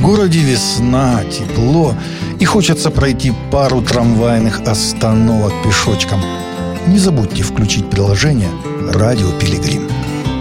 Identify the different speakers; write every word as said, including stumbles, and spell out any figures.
Speaker 1: городе весна, тепло, и хочется пройти пару трамвайных остановок пешочком. Не забудьте включить приложение «Радио Пилигрим».